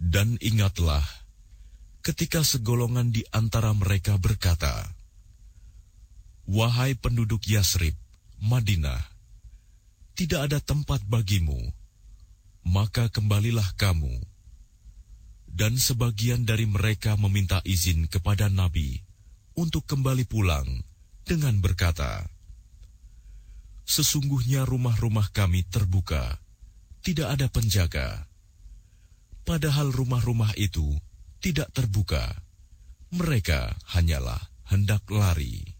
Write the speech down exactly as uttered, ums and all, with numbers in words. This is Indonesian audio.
Dan ingatlah, ketika segolongan di antara mereka berkata, "Wahai penduduk Yasrib, Madinah, tidak ada tempat bagimu, maka kembalilah kamu." Dan sebagian dari mereka meminta izin kepada Nabi untuk kembali pulang dengan berkata, "Sesungguhnya rumah-rumah kami terbuka, tidak ada penjaga." Padahal rumah-rumah itu tidak terbuka, mereka hanyalah hendak lari.